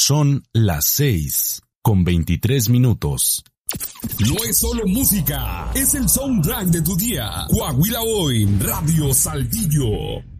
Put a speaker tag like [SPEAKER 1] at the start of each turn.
[SPEAKER 1] Son las 6:23.
[SPEAKER 2] No es solo música, es el soundtrack de tu día. Coahuila Hoy, Radio Saltillo.